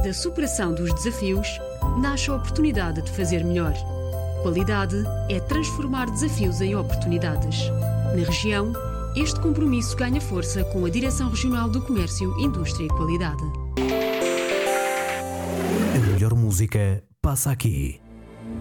da superação dos desafios, nasce a oportunidade de fazer melhor. Qualidade é transformar desafios em oportunidades. Na região, este compromisso ganha força com a Direção Regional do Comércio, Indústria e Qualidade. A melhor música passa aqui.